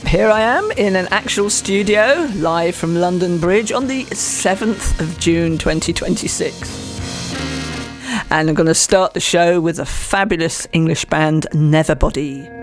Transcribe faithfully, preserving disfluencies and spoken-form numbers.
here I am in an actual studio, live from London Bridge on the seventh of June twenty twenty-six. And I'm going to start the show with a fabulous English band, Neverbody.